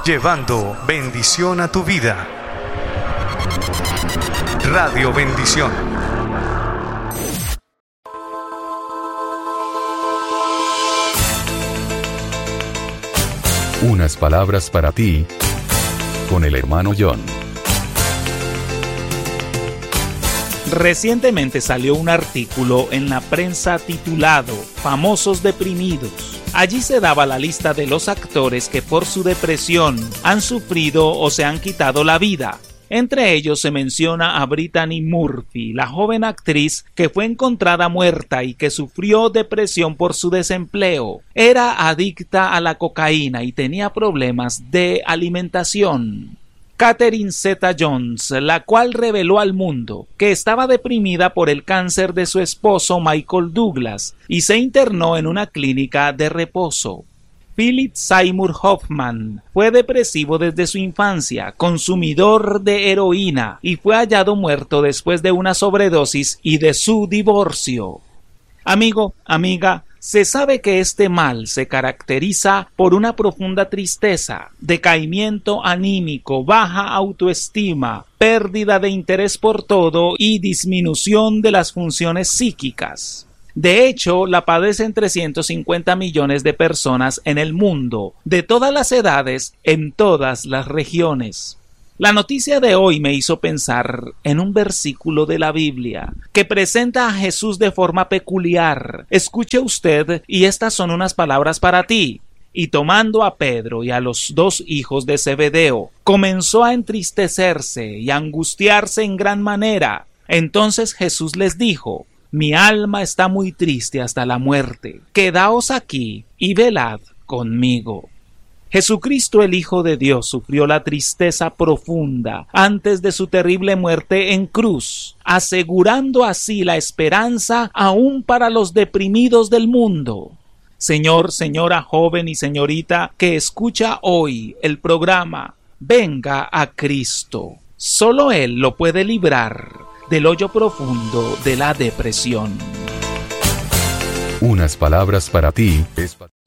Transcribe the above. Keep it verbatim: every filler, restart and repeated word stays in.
llevando bendición a tu vida. Radio Bendición. Unas palabras para ti, con el hermano John. Recientemente salió un artículo en la prensa titulado Famosos deprimidos. Allí se daba la lista de los actores que por su depresión han sufrido o se han quitado la vida. Entre ellos se menciona a Brittany Murphy, la joven actriz que fue encontrada muerta y que sufrió depresión por su desempleo. Era adicta a la cocaína y tenía problemas de alimentación. Catherine Zeta-Jones, la cual reveló al mundo que estaba deprimida por el cáncer de su esposo Michael Douglas y se internó en una clínica de reposo. Philip Seymour Hoffman fue depresivo desde su infancia, consumidor de heroína y fue hallado muerto después de una sobredosis y de su divorcio. Amigo, amiga, se sabe que este mal se caracteriza por una profunda tristeza, decaimiento anímico, baja autoestima, pérdida de interés por todo y disminución de las funciones psíquicas. De hecho, la padecen trescientos cincuenta millones de personas en el mundo, de todas las edades, en todas las regiones. La noticia de hoy me hizo pensar en un versículo de la Biblia que presenta a Jesús de forma peculiar. Escuche usted, y estas son unas palabras para ti. Y tomando a Pedro y a los dos hijos de Zebedeo, comenzó a entristecerse y a angustiarse en gran manera. Entonces Jesús les dijo: mi alma está muy triste hasta la muerte. Quedaos aquí y velad conmigo. Jesucristo, el Hijo de Dios, sufrió la tristeza profunda antes de su terrible muerte en cruz, asegurando así la esperanza aún para los deprimidos del mundo. Señor, señora, joven y señorita que escucha hoy el programa, venga a Cristo. Solo Él lo puede librar del hoyo profundo de la depresión. Unas palabras para ti.